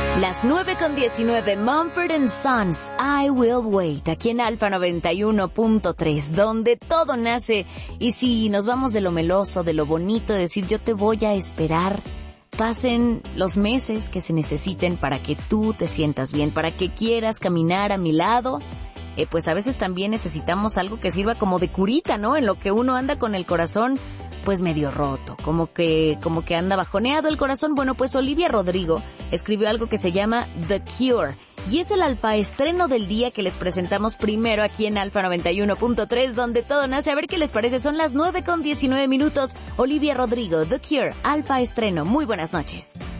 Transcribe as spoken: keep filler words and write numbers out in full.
Las nueve con diecinueve, Mumford and Sons, I Will Wait, aquí en Alfa noventa y uno punto tres, donde todo nace. Y si nos vamos de lo meloso, de lo bonito, de decir yo te voy a esperar, pasen los meses que se necesiten para que tú te sientas bien, para que quieras caminar a mi lado, eh, pues a veces también necesitamos algo que sirva como de curita, ¿no? En lo que uno anda con el corazón pues medio roto, como que como que anda bajoneado el corazón. Bueno, pues Olivia Rodrigo escribió algo que se llama The Cure, y es el alfa estreno del día que les presentamos primero aquí en Alfa noventa y uno punto tres, donde todo nace. A ver qué les parece, son las nueve con diecinueve minutos. Olivia Rodrigo, The Cure, alfa estreno. Muy buenas noches.